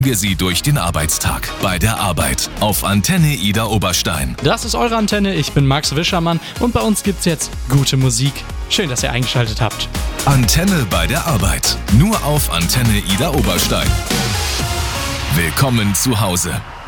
wir Sie durch den Arbeitstag. Bei der Arbeit auf Antenne Ida Oberstein. Das ist eure Antenne, ich bin Max Wischermann und bei uns gibt's jetzt gute Musik. Schön, dass ihr eingeschaltet habt. Antenne bei der Arbeit. Nur auf Antenne Ida Oberstein. Willkommen zu Hause.